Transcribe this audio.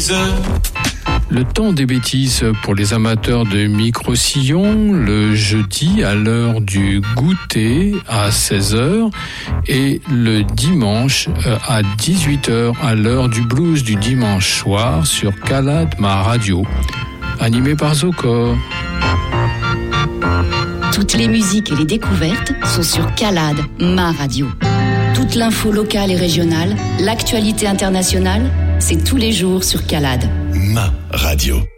bêtises. Le temps des bêtises pour les amateurs de micro-sillons, le jeudi à l'heure du goûter à 16h et le dimanche à 18h à l'heure du blues du dimanche soir sur Calade, ma radio. Animé par Zoko. Toutes les musiques et les découvertes sont sur Calade, ma radio. Toute l'info locale et régionale, l'actualité internationale, c'est tous les jours sur Calade. Ma radio.